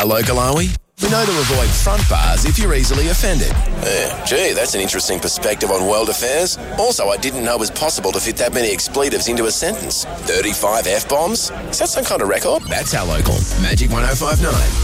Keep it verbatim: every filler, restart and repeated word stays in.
How local are we? We know to avoid front bars if you're easily offended. Yeah, gee, that's an interesting perspective on world affairs. Also, I didn't know it was possible to fit that many expletives into a sentence. thirty-five F-bombs? Is that some kind of record? That's How Local. Magic one oh five nine.